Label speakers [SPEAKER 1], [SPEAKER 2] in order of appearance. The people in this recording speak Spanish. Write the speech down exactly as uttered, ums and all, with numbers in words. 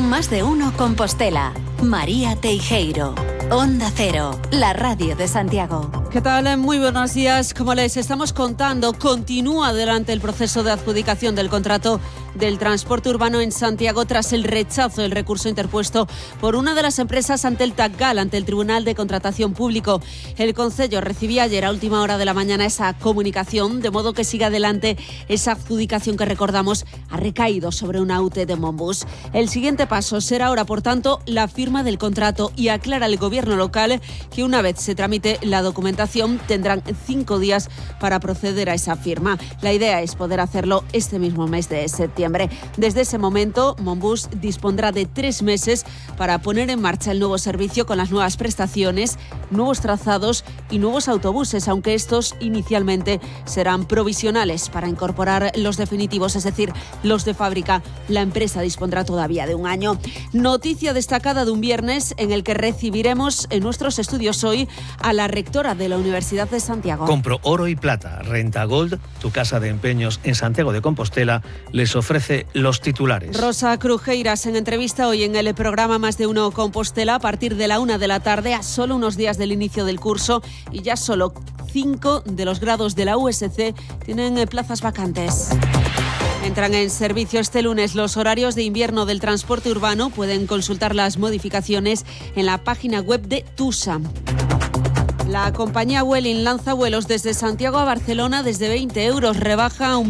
[SPEAKER 1] Más de uno Compostela. María Teijeiro. Onda Cero, la radio de Santiago.
[SPEAKER 2] ¿Qué tal? Muy buenos días. Como les estamos contando, continúa adelante el proceso de adjudicación del contrato del transporte urbano en Santiago tras el rechazo del recurso interpuesto por una de las empresas ante el TACGAL, ante el Tribunal de Contratación Público. El Concello recibía ayer a última hora de la mañana esa comunicación, de modo que siga adelante esa adjudicación que, recordamos, ha recaído sobre una U T de Monbus. El siguiente paso será ahora, por tanto, la firma del contrato, y aclara el Gobierno local que una vez se tramite la documentación tendrán cinco días para proceder a esa firma. La idea es poder hacerlo este mismo mes de septiembre. Desde ese momento, Monbus dispondrá de tres meses para poner en marcha el nuevo servicio con las nuevas prestaciones, nuevos trazados y nuevos autobuses, aunque estos inicialmente serán provisionales. Para incorporar los definitivos, es decir, los de fábrica, la empresa dispondrá todavía de un año. Noticia destacada de un viernes en el que recibiremos en nuestros estudios hoy a la rectora de la Universidad de Santiago.
[SPEAKER 3] Compro oro y plata. Renta Gold, tu casa de empeños en Santiago de Compostela, les ofrece los titulares.
[SPEAKER 2] Rosa Crujeiras en entrevista hoy en el programa Más de uno Compostela a partir de la una de la tarde, a solo unos días del inicio del curso, y ya solo cinco de los grados de la U S C tienen plazas vacantes. Entran en servicio este lunes los horarios de invierno del transporte urbano. Pueden consultar las modificaciones en la página web de TUSA. La compañía Vueling lanza vuelos desde Santiago a Barcelona desde veinte euros, rebaja un